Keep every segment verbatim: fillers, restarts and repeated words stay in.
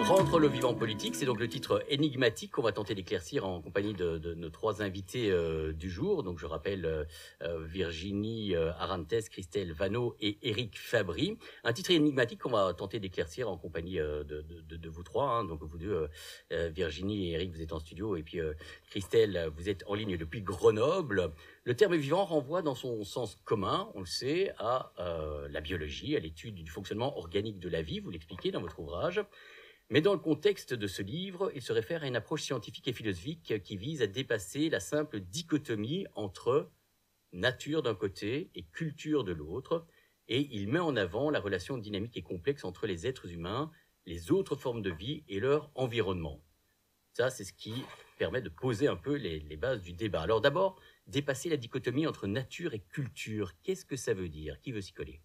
Rendre le vivant politique, c'est donc le titre énigmatique qu'on va tenter d'éclaircir en compagnie de, de nos trois invités euh, du jour. Donc je rappelle euh, euh, Virginie euh, Arantes, Christelle Vanneau et Éric Fabry. Un titre énigmatique qu'on va tenter d'éclaircir en compagnie euh, de, de, de vous trois. Hein. Donc vous deux, euh, euh, Virginie et Éric, vous êtes en studio, et puis euh, Christelle, vous êtes en ligne depuis Grenoble. Le terme vivant renvoie dans son sens commun, on le sait, à euh, la biologie, à l'étude du fonctionnement organique de la vie, vous l'expliquez dans votre ouvrage. Mais dans le contexte de ce livre, il se réfère à une approche scientifique et philosophique qui vise à dépasser la simple dichotomie entre nature d'un côté et culture de l'autre, et il met en avant la relation dynamique et complexe entre les êtres humains, les autres formes de vie et leur environnement. Ça, c'est ce qui permet de poser un peu les, les bases du débat. Alors d'abord, dépasser la dichotomie entre nature et culture, qu'est-ce que ça veut dire? Qui veut s'y coller?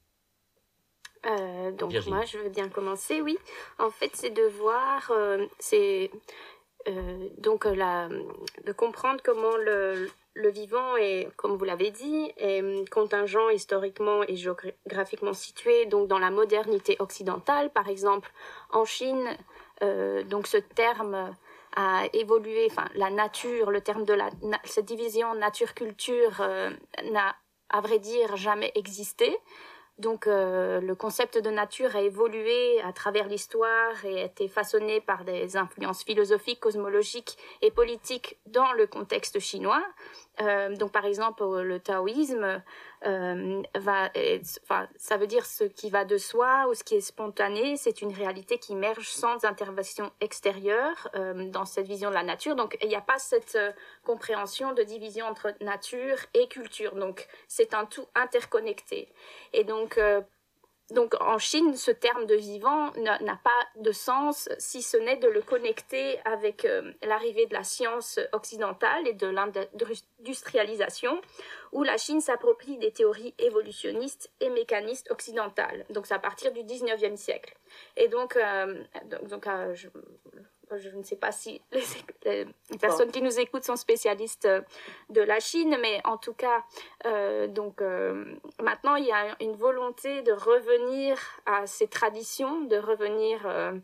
Euh, donc Virginie. Moi je veux bien commencer, oui. En fait c'est de voir, euh, c'est euh, donc la, de comprendre comment le, le vivant est, comme vous l'avez dit, est contingent historiquement et géographiquement situé donc dans la modernité occidentale. Par exemple en Chine, euh, donc ce terme a évolué, enfin la nature, le terme de la, cette division nature-culture euh, n'a à vrai dire jamais existé. Donc euh, le concept de nature a évolué à travers l'histoire et a été façonné par des influences philosophiques, cosmologiques et politiques dans le contexte chinois. Euh, donc par exemple le taoïsme euh, va, enfin ça veut dire ce qui va de soi ou ce qui est spontané. C'est une réalité qui émerge sans intervention extérieure euh, dans cette vision de la nature. Donc il n'y a pas cette euh, compréhension de division entre nature et culture. Donc c'est un tout interconnecté. Et donc euh, Donc en Chine, ce terme de vivant n'a pas de sens si ce n'est de le connecter avec euh, l'arrivée de la science occidentale et de l'industrialisation, où la Chine s'approprie des théories évolutionnistes et mécanistes occidentales. Donc c'est à partir du dix-neuvième siècle. Et donc, euh, donc, donc euh, je, je ne sais pas si les, les personnes qui nous écoutent sont spécialistes de la Chine, mais en tout cas, euh, donc euh, maintenant il y a une volonté de revenir à ces traditions, de revenir euh,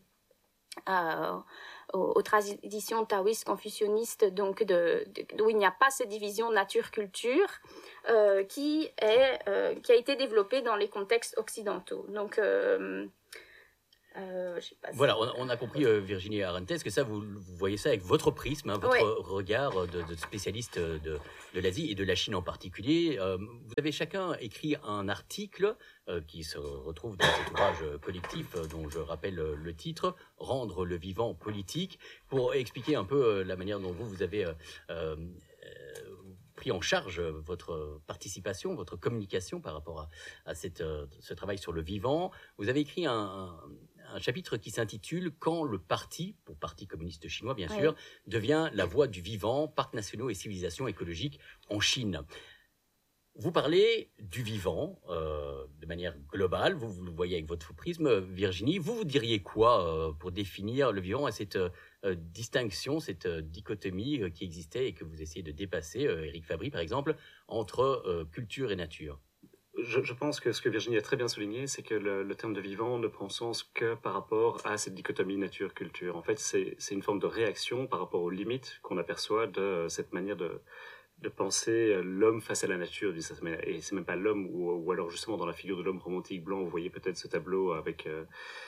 à, aux, aux traditions taoïstes, confucianistes, donc de, de, où il n'y a pas cette division nature-culture euh, qui est euh, qui a été développée dans les contextes occidentaux. Donc euh, Euh, je sais pas si voilà, on, on a compris, euh, Virginie Arantes, que ça, vous, vous voyez ça avec votre prisme, hein, votre ouais. regard de, de spécialiste de, de l'Asie et de la Chine en particulier. Euh, vous avez chacun écrit un article euh, qui se retrouve dans cet ouvrage collectif euh, dont je rappelle le titre, « Rendre le vivant politique », pour expliquer un peu euh, la manière dont vous, vous avez euh, euh, pris en charge votre participation, votre communication par rapport à, à cette, ce travail sur le vivant. Vous avez écrit un, un, un chapitre qui s'intitule « Quand le parti », pour Parti communiste chinois bien sûr, oui. devient la voie du vivant, parcs nationaux et civilisations écologiques en Chine. Vous parlez du vivant euh, de manière globale, vous, vous le voyez avec votre prisme, Virginie. Vous, vous diriez quoi euh, pour définir le vivant et cette euh, distinction, cette euh, dichotomie euh, qui existait et que vous essayez de dépasser, euh, Éric Fabry par exemple, entre euh, culture et nature? Je, je pense que ce que Virginie a très bien souligné, c'est que le, le terme de vivant ne prend sens que par rapport à cette dichotomie nature-culture. En fait, c'est une forme de réaction par rapport aux limites qu'on aperçoit de cette manière de... de penser l'homme face à la nature d'une certaine manière. Et c'est même pas l'homme, ou, ou alors justement dans la figure de l'homme romantique blanc, vous voyez peut-être ce tableau avec... Euh,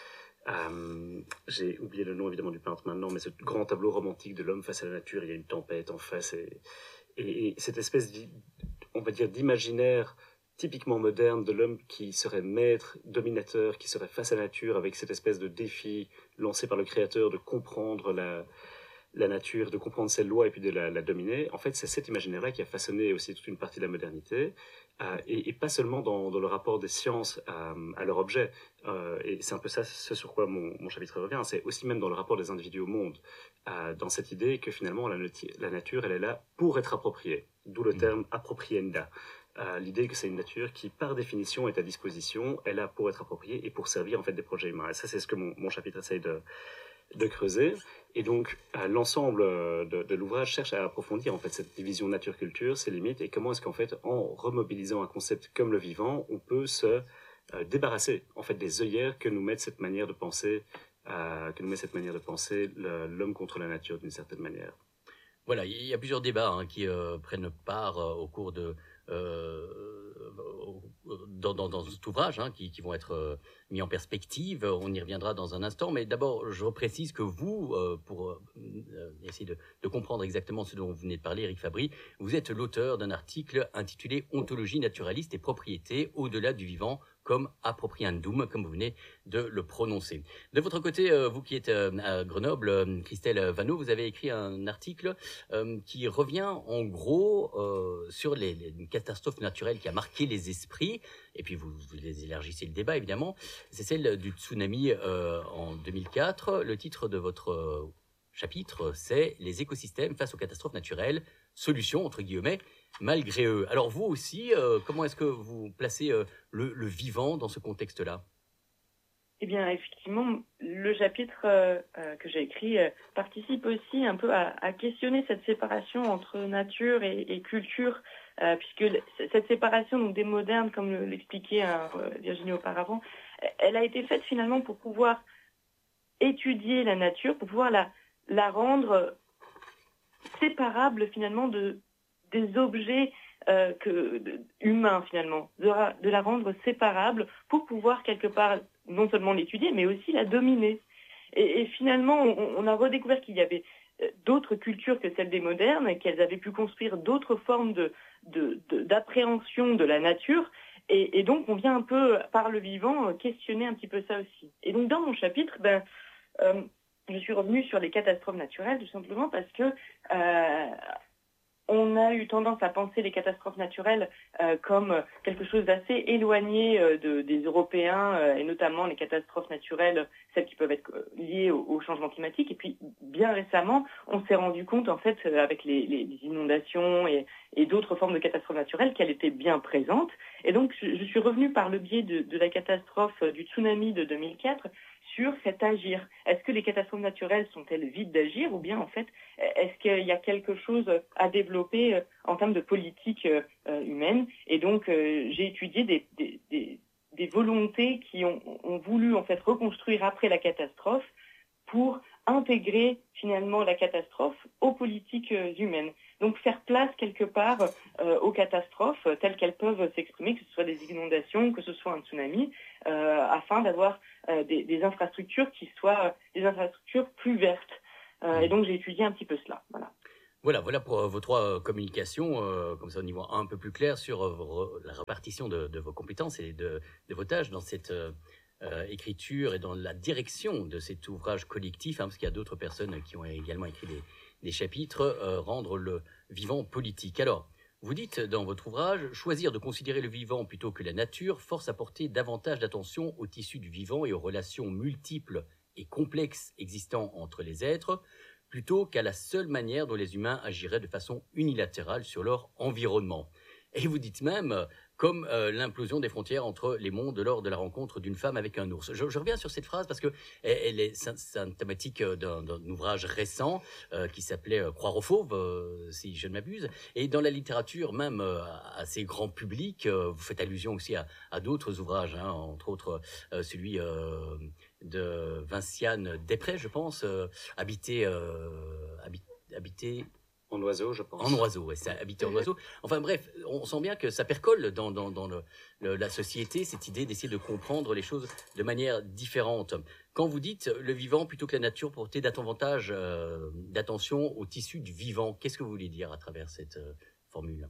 euh, j'ai oublié le nom évidemment du peintre maintenant, mais ce grand tableau romantique de l'homme face à la nature, il y a une tempête en face, et, et, et cette espèce, on va dire, d'imaginaire typiquement moderne de l'homme qui serait maître, dominateur, qui serait face à la nature, avec cette espèce de défi lancé par le créateur de comprendre la... la nature, de comprendre ses lois et puis de la, la dominer. En fait, c'est cet imaginaire-là qui a façonné aussi toute une partie de la modernité, euh, et, et pas seulement dans, dans le rapport des sciences à, à leur objet. Euh, et c'est un peu ça, ce sur quoi mon, mon chapitre revient, c'est aussi même dans le rapport des individus au monde, euh, dans cette idée que finalement la, la nature, elle est là pour être appropriée, d'où le terme approprienda. Euh, l'idée que c'est une nature qui, par définition, est à disposition, est là pour être appropriée et pour servir en fait des projets humains. Et ça, c'est ce que mon, mon chapitre essaye de de creuser, et donc euh, l'ensemble de, de l'ouvrage cherche à approfondir en fait cette division nature-culture, ses limites, et comment est-ce qu'en fait, en remobilisant un concept comme le vivant, on peut se euh, débarrasser en fait des œillères que nous met cette manière de penser euh, que nous met cette manière de penser l'homme contre la nature d'une certaine manière. Voilà, il y a plusieurs débats hein, qui euh, prennent part euh, au cours de euh, dans, dans, dans cet ouvrage, hein, qui, qui vont être euh, mis en perspective. On y reviendra dans un instant, mais d'abord, je précise que vous, euh, pour euh, essayer de, de comprendre exactement ce dont vous venez de parler, Éric Fabry, vous êtes l'auteur d'un article intitulé « Ontologie naturaliste et propriété au-delà du vivant comme appropriandum », comme vous venez de le prononcer. De votre côté, euh, vous qui êtes euh, à Grenoble, euh, Christelle Vanneau, vous avez écrit un article euh, qui revient en gros euh, sur les, les catastrophes naturelles qui a marqué les esprits, et puis vous, vous les élargissez le débat évidemment. C'est celle du tsunami euh, en deux mille quatre. Le titre de votre euh, chapitre, c'est « Les écosystèmes face aux catastrophes naturelles, solutions » entre guillemets, malgré eux. Alors vous aussi, euh, comment est-ce que vous placez euh, le, le vivant dans ce contexte-là? Eh bien, effectivement, le chapitre euh, euh, que j'ai écrit euh, participe aussi un peu à, à questionner cette séparation entre nature et, et culture, euh, puisque cette séparation donc, des modernes, comme l'expliquait euh, Virginie auparavant, elle a été faite finalement pour pouvoir étudier la nature, pour pouvoir la, la rendre séparable finalement de, des objets euh, que, de, humains finalement, de, de la rendre séparable pour pouvoir quelque part non seulement l'étudier, mais aussi la dominer. Et, et finalement, on, on a redécouvert qu'il y avait d'autres cultures que celles des modernes, et qu'elles avaient pu construire d'autres formes de, de, de, d'appréhension de la nature. Et, et donc, on vient un peu, par le vivant, questionner un petit peu ça aussi. Et donc, dans mon chapitre, ben, euh, je suis revenue sur les catastrophes naturelles, tout simplement parce que euh, on a eu tendance à penser les catastrophes naturelles euh, comme quelque chose d'assez éloigné euh, de, des Européens, euh, et notamment les catastrophes naturelles, celles qui peuvent être liées au, au changement climatique. Et puis, bien récemment, on s'est rendu compte, en fait, avec les, les, les inondations et, et d'autres formes de catastrophes naturelles, qu'elles étaient bien présentes. Et donc, je, je suis revenue par le biais de, de la catastrophe du tsunami de deux mille quatre sur cet agir. Est-ce que les catastrophes naturelles sont-elles vides d'agir, ou bien, en fait, est-ce qu'il y a quelque chose à développer en termes de politique euh, humaine? Et donc, euh, j'ai étudié des, des, des, des volontés qui ont, ont voulu, en fait, reconstruire après la catastrophe pour intégrer, finalement, la catastrophe aux politiques euh, humaines. Donc, faire place, quelque part, euh, aux catastrophes telles qu'elles peuvent s'exprimer, que ce soit des inondations, que ce soit un tsunami, euh, afin d'avoir euh, des, des infrastructures qui soient euh, des infrastructures plus vertes. Euh, et donc, j'ai étudié un petit peu cela. Voilà. Voilà, voilà pour euh, vos trois euh, communications, euh, comme ça au niveau un peu plus clair sur euh, la répartition de, de vos compétences et de, de vos tâches dans cette euh, euh, écriture et dans la direction de cet ouvrage collectif, hein, parce qu'il y a d'autres personnes qui ont également écrit des, des chapitres, euh, rendre le vivant politique. Alors, vous dites dans votre ouvrage, choisir de considérer le vivant plutôt que la nature force à porter davantage d'attention au tissu du vivant et aux relations multiples et complexes existant entre les êtres, plutôt qu'à la seule manière dont les humains agiraient de façon unilatérale sur leur environnement. Et vous dites même, comme euh, l'implosion des frontières entre les mondes lors de la rencontre d'une femme avec un ours. Je, je reviens sur cette phrase parce que elle, elle est symptomatique d'un, d'un ouvrage récent euh, qui s'appelait euh, Croire aux fauves, euh, si je ne m'abuse. Et dans la littérature même euh, assez grand public, euh, vous faites allusion aussi à, à d'autres ouvrages, hein, entre autres euh, celui euh, de Vinciane Després, je pense, euh, habiter, euh, habiter, habiter En oiseau, je pense. En oiseau, ouais, c'est habiter en oiseau. Enfin bref, on sent bien que ça percole dans, dans, dans le, le, la société, cette idée d'essayer de comprendre les choses de manière différente. Quand vous dites le vivant plutôt que la nature, porter davantage euh, d'attention au tissu du vivant, qu'est-ce que vous voulez dire à travers cette euh, formule?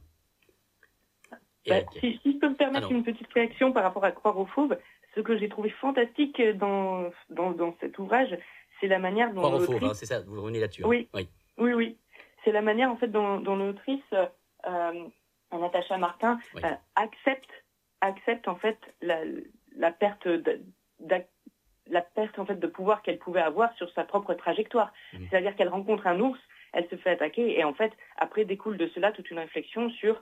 Bah, si, si je peux me permettre ah une petite réaction par rapport à Croire aux fauves, ce que j'ai trouvé fantastique dans, dans, dans cet ouvrage, c'est la manière dont... Croire aux fauves, hein, c'est ça, vous revenez là-dessus. Oui, hein. oui, oui, oui. C'est la manière, en fait, dont, dont l'autrice, euh, Natacha Martin, oui. euh, accepte, accepte, en fait, la, la perte de, de, la perte, en fait, de pouvoir qu'elle pouvait avoir sur sa propre trajectoire. Mmh. C'est-à-dire qu'elle rencontre un ours, elle se fait attaquer, et en fait, après découle de cela toute une réflexion sur,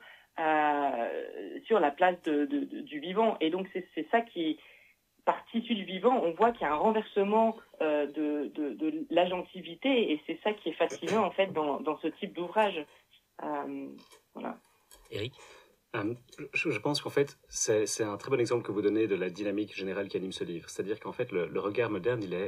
euh, sur la place de, de, de, du vivant. Et donc, c'est, c'est ça qui... Par tissu du vivant, on voit qu'il y a un renversement euh, de, de, de l'agentivité, et c'est ça qui est fascinant en fait dans, dans ce type d'ouvrage. Euh, voilà. Éric ? euh, je, je pense qu'en fait, c'est, c'est un très bon exemple que vous donnez de la dynamique générale qui anime ce livre. C'est-à-dire qu'en fait, le, le regard moderne, il est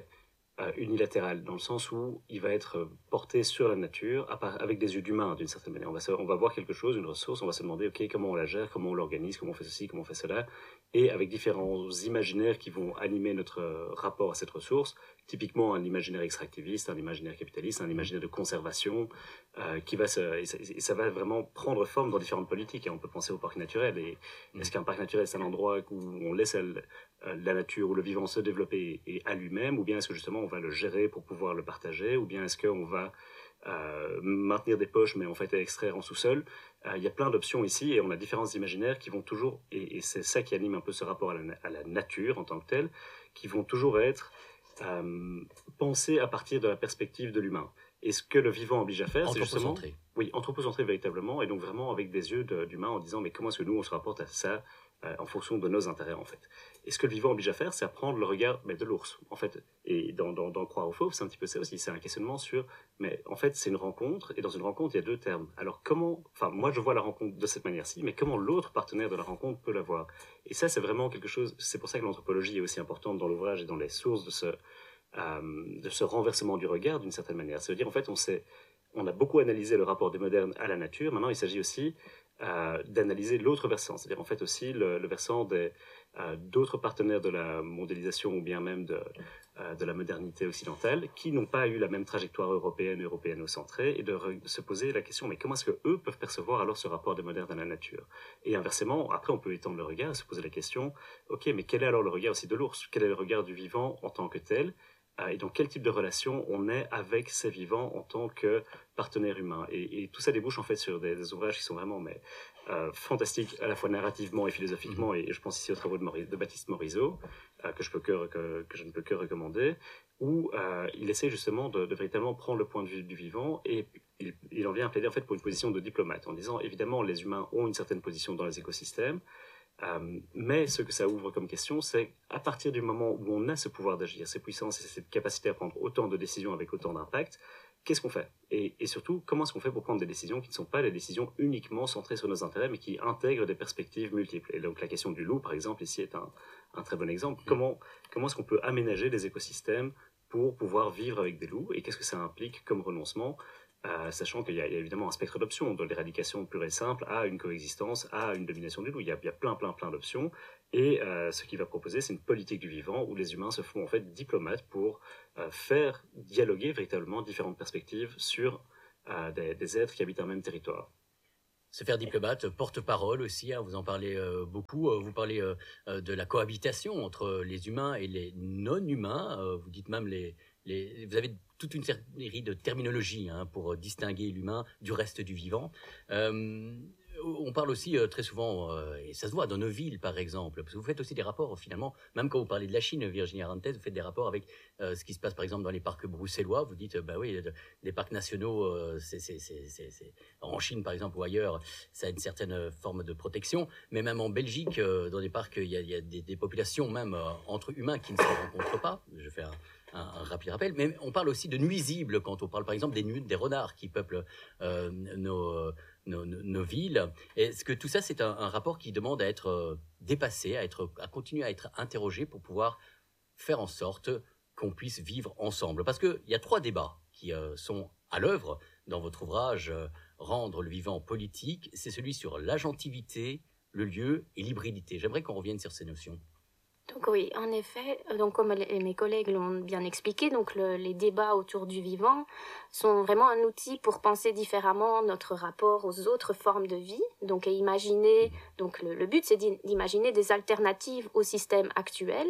euh, unilatéral, dans le sens où il va être porté sur la nature à part, avec des yeux d'humain, d'une certaine manière. On va, se, on va voir quelque chose, une ressource, on va se demander, ok, comment on la gère, comment on l'organise, comment on fait ceci, comment on fait cela, et avec différents imaginaires qui vont animer notre rapport à cette ressource, typiquement un imaginaire extractiviste, un imaginaire capitaliste, un imaginaire de conservation, euh, qui va se, et ça, et ça va vraiment prendre forme dans différentes politiques. Et on peut penser au parc naturel. Et mmh. Est-ce qu'un parc naturel, c'est un endroit où on laisse elle, la nature ou le vivant se développer et à lui-même, ou bien est-ce que justement on va le gérer pour pouvoir le partager, ou bien est-ce qu'on va euh, maintenir des poches mais en fait extraire en sous-sol. Euh, il y a plein d'options ici et on a différents imaginaires qui vont toujours, et, et c'est ça qui anime un peu ce rapport à la, à la nature en tant que tel, qui vont toujours être euh, pensés à partir de la perspective de l'humain. Et ce que le vivant oblige à faire, c'est justement... Oui, anthropocentré véritablement, et donc vraiment avec des yeux d'humain en disant mais comment est-ce que nous on se rapporte à ça euh, en fonction de nos intérêts en fait. Et ce que le vivant oblige à faire, c'est à prendre le regard mais, de l'ours en fait. Et dans, dans, dans Croire aux fauves, c'est un petit peu ça aussi, c'est un questionnement sur mais en fait c'est une rencontre, et dans une rencontre il y a deux termes. Alors comment, enfin moi je vois la rencontre de cette manière-ci, mais comment l'autre partenaire de la rencontre peut la voir. Et ça c'est vraiment quelque chose, c'est pour ça que l'anthropologie est aussi importante dans l'ouvrage et dans les sources de ce, euh, de ce renversement du regard d'une certaine manière. Ça veut dire en fait on sait On a beaucoup analysé le rapport des modernes à la nature. Maintenant, il s'agit aussi euh, d'analyser l'autre versant, c'est-à-dire en fait aussi le, le versant des, euh, d'autres partenaires de la mondialisation ou bien même de, euh, de la modernité occidentale qui n'ont pas eu la même trajectoire européenne, européano-centrée, et de, re, de se poser la question, mais comment est-ce qu'eux peuvent percevoir alors ce rapport des modernes à la nature? Et inversement, après on peut étendre le regard, se poser la question, ok, mais quel est alors le regard aussi de l'ours? Quel est le regard du vivant en tant que tel? Et donc, quel type de relation on est avec ces vivants en tant que partenaire humain. Et, et tout ça débouche en fait sur des, des ouvrages qui sont vraiment mais, euh, fantastiques, à la fois narrativement et philosophiquement. Et, et je pense ici aux travaux de, Maurice, de Baptiste Morisot, euh, que, je peux que, que, que je ne peux que recommander, où euh, il essaie justement de, de véritablement prendre le point de vue du vivant et il, il en vient à plaider en fait pour une position de diplomate, en disant évidemment les humains ont une certaine position dans les écosystèmes. Euh, mais ce que ça ouvre comme question, c'est à partir du moment où on a ce pouvoir d'agir, ces puissances et cette capacité à prendre autant de décisions avec autant d'impact, qu'est-ce qu'on fait et, et surtout, comment est-ce qu'on fait pour prendre des décisions qui ne sont pas des décisions uniquement centrées sur nos intérêts, mais qui intègrent des perspectives multiples. Et donc la question du loup, par exemple, ici est un, un très bon exemple. Comment, comment est-ce qu'on peut aménager des écosystèmes pour pouvoir vivre avec des loups, et qu'est-ce que ça implique comme renoncement? Euh, sachant qu'il y, y a évidemment un spectre d'options, de l'éradication pure et simple à une coexistence, à une domination du loup. Il y a, il y a plein, plein, plein d'options. Et euh, ce qu'il va proposer, c'est une politique du vivant où les humains se font en fait diplomates pour euh, faire dialoguer véritablement différentes perspectives sur euh, des, des êtres qui habitent un même territoire. Se faire diplomate, porte-parole aussi, hein, vous en parlez euh, beaucoup. Vous parlez euh, de la cohabitation entre les humains et les non-humains. Euh, vous dites même les, les... Vous avez toute une série de terminologies hein, pour distinguer l'humain du reste du vivant. Euh, on parle aussi euh, très souvent, euh, et ça se voit dans nos villes par exemple, parce que vous faites aussi des rapports finalement, même quand vous parlez de la Chine, Virginie Arentes, vous faites des rapports avec euh, ce qui se passe par exemple dans les parcs bruxellois. Vous dites, bah oui, les parcs nationaux, euh, c'est, c'est, c'est, c'est, c'est... en Chine par exemple ou ailleurs, ça a une certaine forme de protection, mais même en Belgique, euh, dans les parcs, il y a, il y a des, des populations même euh, entre humains qui ne se rencontrent pas. Je fais un Un, un rapide rappel, mais on parle aussi de nuisibles quand on parle par exemple des, des renards qui peuplent euh, nos, nos, nos villes. Est-ce que tout ça c'est un, un rapport qui demande à être euh, dépassé, à, être, à continuer à être interrogé pour pouvoir faire en sorte qu'on puisse vivre ensemble? Parce qu'il y a trois débats qui euh, sont à l'œuvre dans votre ouvrage euh, Rendre le vivant politique. C'est celui sur l'agentivité, le lieu et l'hybridité. J'aimerais qu'on revienne sur ces notions. Donc oui, en effet, donc comme les, mes collègues l'ont bien expliqué, donc le, les débats autour du vivant sont vraiment un outil pour penser différemment notre rapport aux autres formes de vie. Donc et imaginer, donc le, le but c'est d'imaginer des alternatives au système actuel.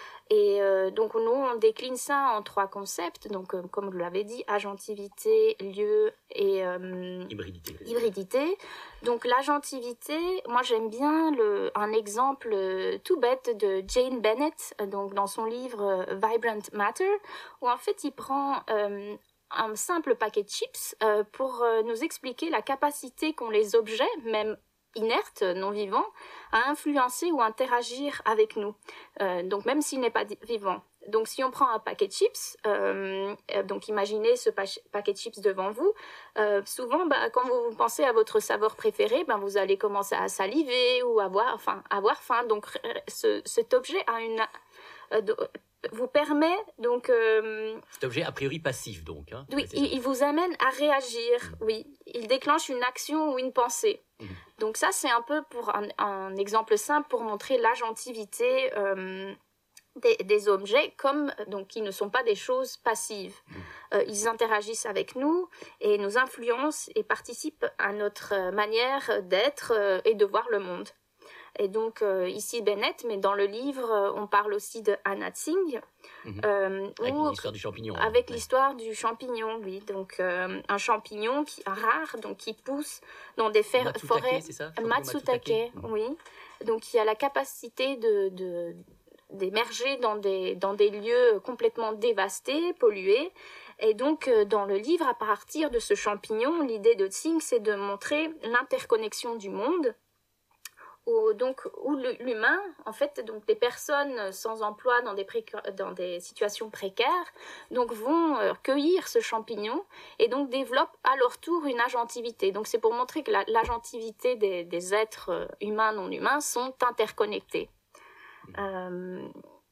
Et euh, donc nous on décline ça en trois concepts, donc euh, comme vous l'avez dit, agentivité, lieu et euh, hybridité. hybridité. Donc l'agentivité, moi j'aime bien le, un exemple euh, tout bête de Jane Bennett, donc dans son livre euh, Vibrant Matter, où en fait il prend euh, un simple paquet de chips euh, pour euh, nous expliquer la capacité qu'ont les objets, même inertes, non vivants, à influencer ou interagir avec nous. Euh, donc même s'il n'est pas vivant. Donc si on prend un paquet de chips, euh, donc imaginez ce pa- paquet de chips devant vous, euh, souvent bah, quand vous pensez à votre saveur préférée, ben, vous allez commencer à saliver ou avoir, enfin, avoir faim. Donc ce, cet objet a une... Euh, vous permet donc... Euh, Cet objet a priori passif donc. Hein, oui, il, il vous amène à réagir, mmh. oui. Il déclenche une action ou une pensée. Mmh. Donc ça, c'est un peu pour un, un exemple simple pour montrer l'agentivité euh, des, des objets, comme donc qui ne sont pas des choses passives. Mmh. Euh, ils interagissent avec nous et nous influencent et participent à notre manière d'être euh, et de voir le monde. Et donc, euh, ici Bennett, mais dans le livre, euh, on parle aussi de Anna Tsing. Mmh. Euh, avec où, l'histoire du champignon. Avec hein. l'histoire du champignon, oui. Donc, euh, un champignon qui, rare, donc qui pousse dans des fer- Matsutake, forêts... c'est ça Matsutake, Matsutake. Mmh. Oui. Donc, il a la capacité de, de, d'émerger dans des, dans des lieux complètement dévastés, pollués. Et donc, euh, dans le livre, à partir de ce champignon, l'idée de Tsing, c'est de montrer l'interconnexion du monde. Où, donc, où l'humain, en fait, donc des personnes sans emploi dans des, préca- dans des situations précaires, donc vont euh, cueillir ce champignon et donc développent à leur tour une agentivité. Donc c'est pour montrer que la, l'agentivité des, des êtres humains, non humains, sont interconnectés. Euh...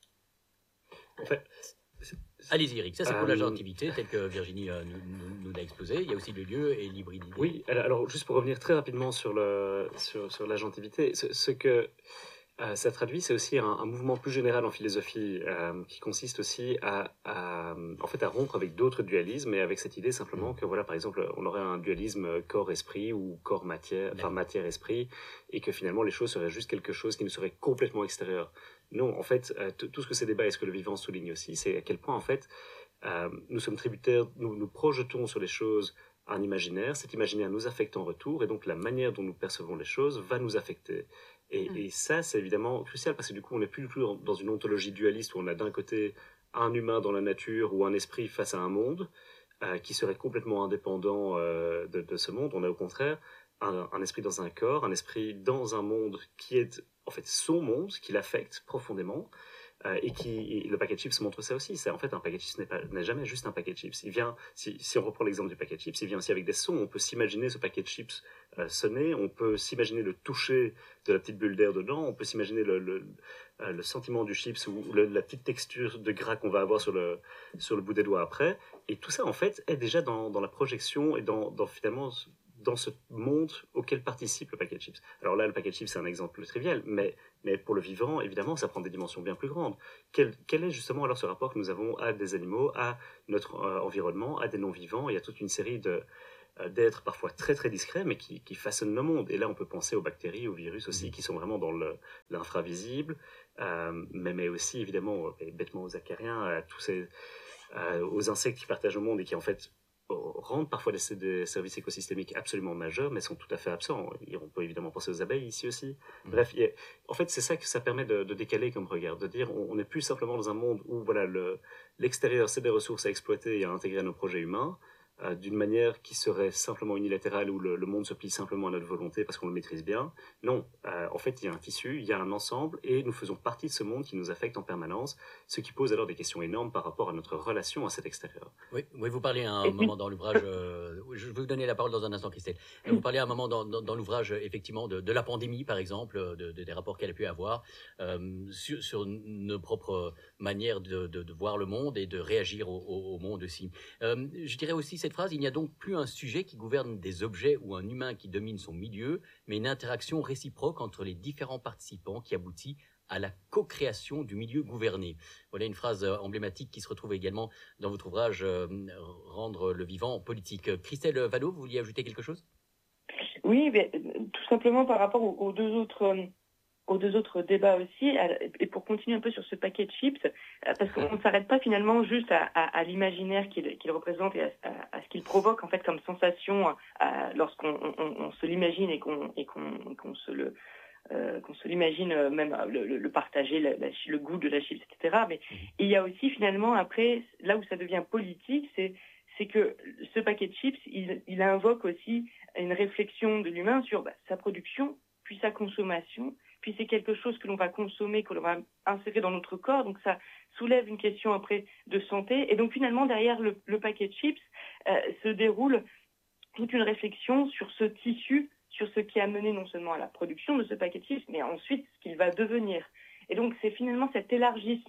En fait, allez-y Eric, ça c'est pour euh, l'agentivité telle que Virginie euh, nous, nous, nous l'a exposé. Il y a aussi le lieu et l'hybridité. Oui, alors juste pour revenir très rapidement sur, le, sur, sur l'agentivité, ce, ce que euh, ça traduit, c'est aussi un, un mouvement plus général en philosophie euh, qui consiste aussi à, à, en fait, à rompre avec d'autres dualismes et avec cette idée simplement que, voilà, par exemple, on aurait un dualisme corps-esprit ou corps-matière, enfin matière-esprit, et que finalement les choses seraient juste quelque chose qui nous serait complètement extérieur. Non, en fait, euh, t- tout ce que ces débats et ce que le vivant souligne aussi, c'est à quel point, en fait, euh, nous sommes tributaires, nous nous projetons sur les choses un imaginaire, cet imaginaire nous affecte en retour, et donc la manière dont nous percevons les choses va nous affecter. Et, mmh. et ça, c'est évidemment crucial, parce que du coup, on n'est plus du tout dans une ontologie dualiste où on a d'un côté un humain dans la nature ou un esprit face à un monde, euh, qui serait complètement indépendant euh, de, de ce monde. On a au contraire un, un esprit dans un corps, un esprit dans un monde qui est en fait son monde, qui l'affecte profondément, euh, et qui et le paquet de chips montre ça aussi. C'est en fait un paquet de chips n'est pas n'est jamais juste un paquet de chips. Il vient, si, si on reprend l'exemple du paquet de chips, il vient aussi avec des sons. On peut s'imaginer ce paquet de chips euh, sonner, on peut s'imaginer le toucher de la petite bulle d'air dedans, on peut s'imaginer le, le, euh, le sentiment du chips ou le, la petite texture de gras qu'on va avoir sur le sur le bout des doigts après. Et tout ça en fait est déjà dans dans la projection et dans dans finalement dans ce monde auquel participe le paquet de chips. Alors là, le paquet de chips, c'est un exemple trivial, mais, mais pour le vivant, évidemment, ça prend des dimensions bien plus grandes. Quel, quel est justement alors ce rapport que nous avons à des animaux, à notre euh, environnement, à des non-vivants? Il y a toute une série de, euh, d'êtres parfois très très discrets, mais qui, qui façonnent le monde. Et là, on peut penser aux bactéries, aux virus aussi, mmh. qui sont vraiment dans le, l'infravisible, euh, mais, mais aussi, évidemment, euh, bêtement aux acariens, à tous ces, euh, aux insectes qui partagent le monde et qui, en fait, rendent parfois des, des services écosystémiques absolument majeurs, mais sont tout à fait absents. Et on peut évidemment penser aux abeilles ici aussi. Mmh. Bref, a, en fait, c'est ça que ça permet de, de décaler comme regard, de dire on n'est plus simplement dans un monde où voilà, le, l'extérieur, c'est des ressources à exploiter et à intégrer à nos projets humains, euh, d'une manière qui serait simplement unilatérale, où le, le monde se plie simplement à notre volonté parce qu'on le maîtrise bien. Non, euh, en fait, il y a un tissu, il y a un ensemble, et nous faisons partie de ce monde qui nous affecte en permanence, ce qui pose alors des questions énormes par rapport à notre relation à cet extérieur. Oui, oui vous parlez à un moment dans l'ouvrage, euh, je vais vous donner la parole dans un instant, Christelle. Vous parlez à un moment dans, dans, dans l'ouvrage, effectivement, de, de la pandémie, par exemple, de, de, des rapports qu'elle a pu avoir, euh, sur, sur nos propres manières de, de, de voir le monde et de réagir au, au, au monde aussi. Euh, je dirais aussi cette phrase, il n'y a donc plus un sujet qui gouverne des objets ou un humain qui domine son milieu, mais une interaction réciproque entre les différents participants qui aboutit à la co-création du milieu gouverné. Voilà une phrase emblématique qui se retrouve également dans votre ouvrage euh, « Rendre le vivant politique ». Christelle Vallaud, vous vouliez ajouter quelque chose? Oui, mais, tout simplement par rapport aux, aux deux autres... Euh... aux deux autres débats aussi, et pour continuer un peu sur ce paquet de chips, parce qu'on ne s'arrête pas finalement juste à, à, à l'imaginaire qu'il, qu'il représente et à, à, à ce qu'il provoque en fait comme sensation à, lorsqu'on on, on se l'imagine et qu'on, et qu'on, qu'on se le euh, qu'on se l'imagine même le, le, le partager, la, la, le goût de la chips, et cetera. Mais il y a aussi finalement après, là où ça devient politique, c'est c'est que ce paquet de chips, il, il invoque aussi une réflexion de l'humain sur bah, sa production, puis sa consommation, puis c'est quelque chose que l'on va consommer, que l'on va insérer dans notre corps, donc ça soulève une question après de santé. Et donc finalement, derrière le, le paquet de chips, euh, se déroule toute une réflexion sur ce tissu, sur ce qui a mené non seulement à la production de ce paquet de chips, mais ensuite ce qu'il va devenir. Et donc c'est finalement cet élargissement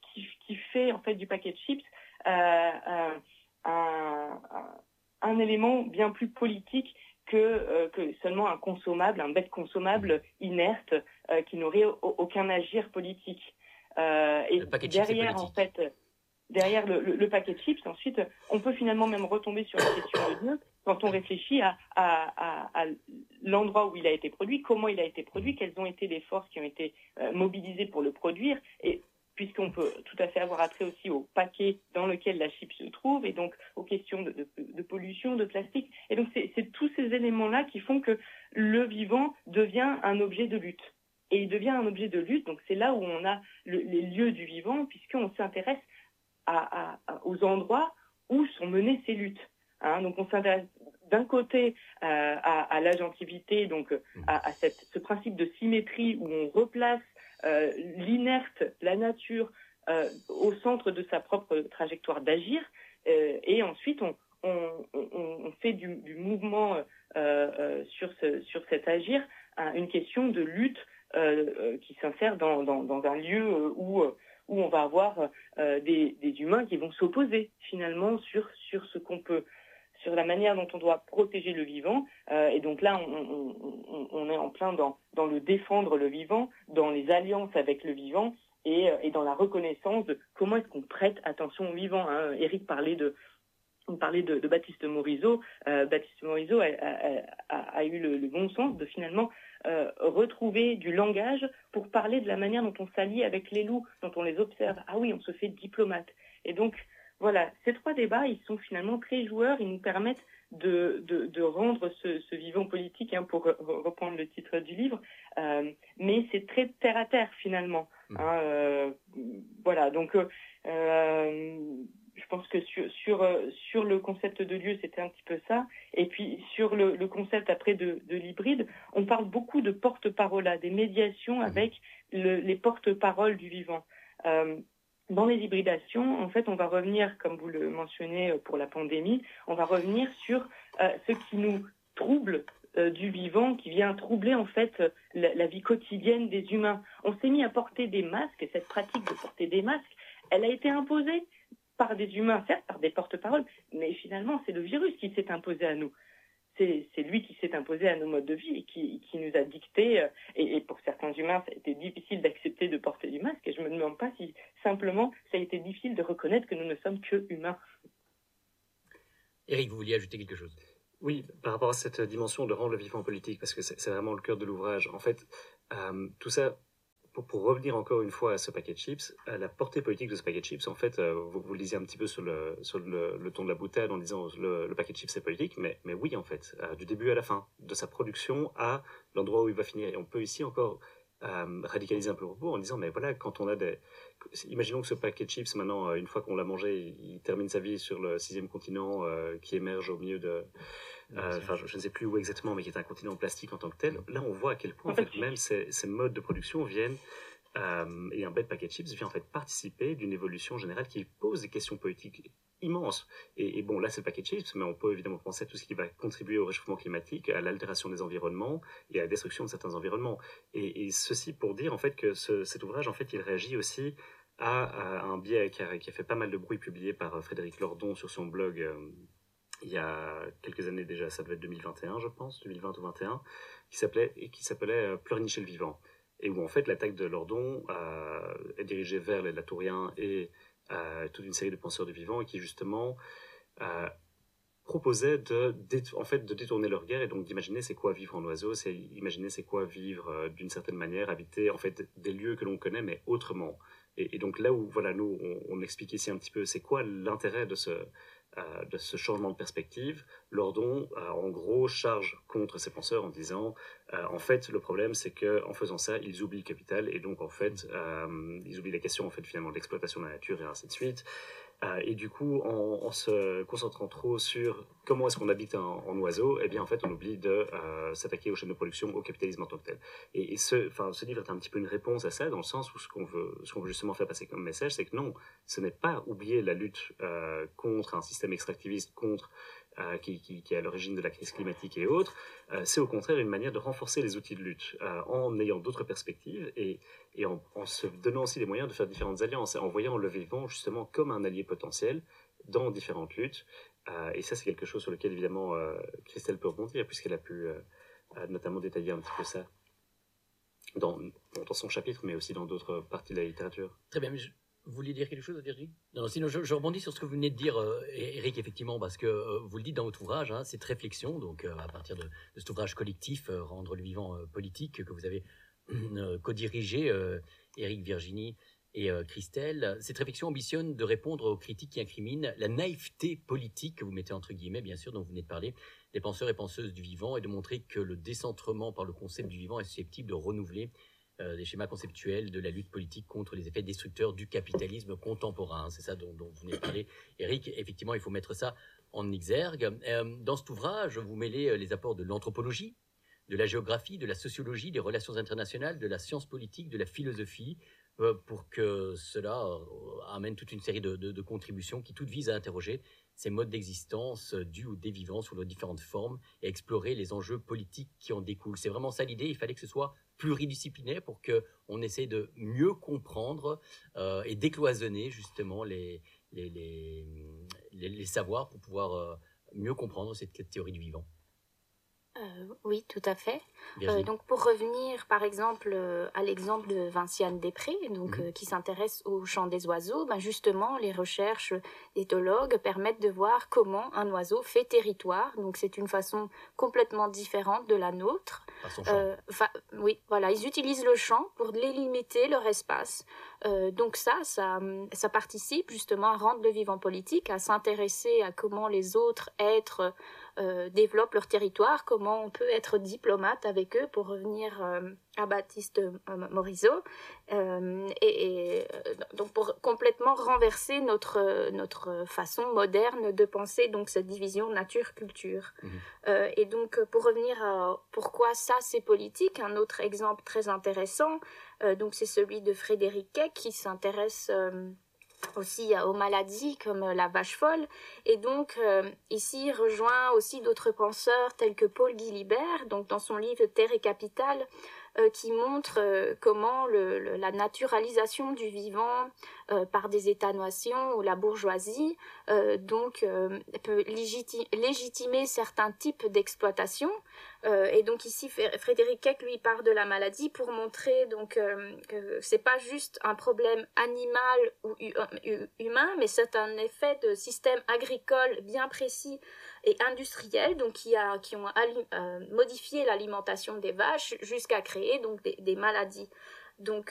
qui, qui fait en fait du package chips euh, euh, un, un, un élément bien plus politique que, euh, que seulement un consommable, un bête consommable inerte euh, qui n'aurait aucun agir politique. Euh, et derrière, en fait, derrière le, le, le paquet de chips, ensuite, on peut finalement même retomber sur la question de Dieu quand on réfléchit à, à, à, à l'endroit où il a été produit, comment il a été produit, quelles ont été les forces qui ont été euh, mobilisées pour le produire, et puisqu'on peut tout à fait avoir attrait aussi au paquet dans lequel la chip se trouve, et donc aux questions de, de, de pollution, de plastique. Et donc, c'est, c'est tous ces éléments-là qui font que le vivant devient un objet de lutte. Et il devient un objet de lutte, donc c'est là où on a le, les lieux du vivant, puisqu'on s'intéresse à, à, à, aux endroits où sont menées ces luttes. Hein, donc on s'intéresse d'un côté euh, à, à l'agentivité, donc à, à cette, ce principe de symétrie où on replace euh, l'inerte, la nature, euh, au centre de sa propre trajectoire d'agir, euh, et ensuite on, on, on, on fait du, du mouvement euh, euh, sur, ce, sur cet agir hein, une question de lutte euh, euh, qui s'insère dans, dans, dans un lieu où, où on va avoir euh, des, des humains qui vont s'opposer finalement sur, sur ce qu'on peut, sur la manière dont on doit protéger le vivant. Euh, et donc là, on, on, on, on est en plein dans, dans le défendre le vivant, dans les alliances avec le vivant et, et dans la reconnaissance de comment est-ce qu'on prête attention au vivant. Hein. Éric parlait de On parlait de, de Baptiste Morisot. Euh, Baptiste Morisot a, a, a, a eu le, le bon sens de finalement euh, retrouver du langage pour parler de la manière dont on s'allie avec les loups, dont on les observe. Ah oui, on se fait diplomate. Et donc, voilà, ces trois débats, ils sont finalement très joueurs, ils nous permettent de, de, de rendre ce, ce vivant politique, hein, pour reprendre le titre du livre, euh, mais c'est très terre à terre finalement. Hein, euh, voilà, donc euh, je pense que sur, sur, sur le concept de lieu, c'était un petit peu ça. Et puis sur le, le concept après de, de l'hybride, on parle beaucoup de porte-parole, des médiations avec le, les porte-paroles du vivant. Euh, Dans les hybridations, en fait, on va revenir, comme vous le mentionnez pour la pandémie, on va revenir sur euh, ce qui nous trouble euh, du vivant, qui vient troubler en fait la, la vie quotidienne des humains. On s'est mis à porter des masques, et cette pratique de porter des masques, elle a été imposée par des humains, certes, par des porte-paroles, mais finalement, c'est le virus qui s'est imposé à nous. C'est, c'est lui qui s'est imposé à nos modes de vie et qui, qui nous a dicté, euh, et, et pour certains humains, ça a été difficile d'accepter de porter du masque, et je me demande pas si simplement ça a été difficile de reconnaître que nous ne sommes que humains. Éric, vous vouliez ajouter quelque chose ? Oui, par rapport à cette dimension de rendre le vivant politique, parce que c'est, c'est vraiment le cœur de l'ouvrage. En fait, euh, tout ça, pour, pour revenir encore une fois à ce paquet de chips, à la portée politique de ce paquet de chips, en fait, euh, vous, vous le disiez un petit peu sur le, sur le, le ton de la boutade en disant le, le paquet de chips c'est politique, mais, mais oui, en fait, euh, du début à la fin, de sa production à l'endroit où il va finir. Et on peut ici encore euh, radicaliser un peu le propos en disant, mais voilà, quand on a des... Imaginons que ce paquet de chips, maintenant, une fois qu'on l'a mangé, il, il termine sa vie sur le sixième continent euh, qui émerge au milieu de... Enfin, euh, je, je ne sais plus où exactement, mais qui est un continent plastique en tant que tel. Là, on voit à quel point, en fait, même ces, ces modes de production viennent, euh, et un bête paquet de chips vient en fait participer d'une évolution générale qui pose des questions politiques immenses. Et, et bon, là, c'est le paquet de chips, mais on peut évidemment penser à tout ce qui va contribuer au réchauffement climatique, à l'altération des environnements et à la destruction de certains environnements. Et, et ceci pour dire, en fait, que ce, cet ouvrage, en fait, il réagit aussi à, à un biais qui a, qui a fait pas mal de bruit publié par Frédéric Lordon sur son blog. Euh, il y a quelques années déjà, ça devait être deux mille vingt et un, je pense, deux mille vingt ou vingt et un, qui s'appelait, et qui s'appelait Pleurnicher le vivant. Et où, en fait, l'attaque de Lordon euh, est dirigée vers les Latouriens et euh, toute une série de penseurs du vivant, et qui, justement, euh, proposait de, en fait, de détourner leur regard, et donc d'imaginer c'est quoi vivre en oiseau, c'est imaginer c'est quoi vivre euh, d'une certaine manière, habiter, en fait, des lieux que l'on connaît, mais autrement. Et, et donc là où, voilà, nous, on, on explique ici un petit peu c'est quoi l'intérêt de ce... Euh, de ce changement de perspective, Lordon, euh, en gros, charge contre ses penseurs en disant euh, en fait, le problème, c'est qu'en faisant ça, ils oublient le capital, et donc, en fait, euh, ils oublient la question, en fait, finalement, de l'exploitation de la nature, et ainsi de suite. Euh, et du coup, en, en se concentrant trop sur comment est-ce qu'on habite en, en oiseau, eh bien, en fait, on oublie de euh, s'attaquer aux chaînes de production, au capitalisme en tant que tel. Et, et ce, enfin, ce livre est un petit peu une réponse à ça, dans le sens où ce qu'on veut, ce qu'on veut justement faire passer comme message, c'est que non, ce n'est pas oublier la lutte euh, contre un système extractiviste, contre euh, qui, qui, qui est à l'origine de la crise climatique et autres, euh, c'est au contraire une manière de renforcer les outils de lutte euh, en ayant d'autres perspectives et, et en, en se donnant aussi les moyens de faire différentes alliances, en voyant le vivant justement comme un allié potentiel dans différentes luttes. Euh, et ça, c'est quelque chose sur lequel évidemment euh, Christelle peut rebondir, puisqu'elle a pu euh, notamment détailler un petit peu ça dans, dans son chapitre, mais aussi dans d'autres parties de la littérature. Très bien, mais je... Vous vouliez dire quelque chose, Virginie? Non, sinon je, je rebondis sur ce que vous venez de dire, euh, Éric, effectivement, parce que euh, vous le dites dans votre ouvrage, hein, cette réflexion, donc euh, à partir de, de cet ouvrage collectif, euh, Rendre le vivant euh, politique, que vous avez euh, co-dirigé, euh, Éric, Virginie et euh, Christelle, cette réflexion ambitionne de répondre aux critiques qui incriminent la naïveté politique, que vous mettez entre guillemets, bien sûr, dont vous venez de parler, des penseurs et penseuses du vivant, et de montrer que le décentrement par le concept du vivant est susceptible de renouveler des schémas conceptuels de la lutte politique contre les effets destructeurs du capitalisme contemporain. C'est ça dont, dont vous venez de parler, Éric. Effectivement, il faut mettre ça en exergue. Euh, dans cet ouvrage, vous mêlez les apports de l'anthropologie, de la géographie, de la sociologie, des relations internationales, de la science politique, de la philosophie, euh, pour que cela euh, amène toute une série de, de, de contributions qui toutes visent à interroger ces modes d'existence euh, du ou des vivants sous leurs différentes formes et explorer les enjeux politiques qui en découlent. C'est vraiment ça l'idée. Il fallait que ce soit pluridisciplinaire pour qu'on essaie de mieux comprendre euh, et décloisonner justement les, les, les, les, les savoirs pour pouvoir euh, mieux comprendre cette théorie du vivant. Euh, oui, tout à fait. Euh, donc, pour revenir, par exemple, euh, à l'exemple de Vinciane Després, donc mmh. euh, qui s'intéresse au chant des oiseaux, ben justement, les recherches d'éthologues permettent de voir comment un oiseau fait territoire. Donc, c'est une façon complètement différente de la nôtre. Par son chant. Euh, oui, voilà, ils utilisent le chant pour délimiter leur espace. Euh, donc ça, ça, ça participe justement à rendre le vivant politique, à s'intéresser à comment les autres êtres Euh, développent leur territoire, comment on peut être diplomate avec eux, pour revenir euh, à Baptiste euh, Morisot, euh, et, et donc pour complètement renverser notre, notre façon moderne de penser donc cette division nature-culture. Mmh. Euh, et donc pour revenir à pourquoi ça c'est politique, un autre exemple très intéressant, euh, donc c'est celui de Frédéric Keck qui s'intéresse euh, aussi aux maladies comme la vache folle, et donc euh, ici il rejoint aussi d'autres penseurs tels que Paul Guilibert, donc dans son livre Terre et Capitale, euh, qui montre euh, comment le, le, la naturalisation du vivant euh, par des États-nations ou la bourgeoisie euh, donc euh, peut légiti- légitimer certains types d'exploitation. Euh, et donc ici Frédéric Keck lui part de la maladie pour montrer donc euh, que c'est pas juste un problème animal ou hu- humain, mais c'est un effet de système agricole bien précis et industriel, donc qui a qui ont ali- euh, modifié l'alimentation des vaches jusqu'à créer donc des, des maladies. Donc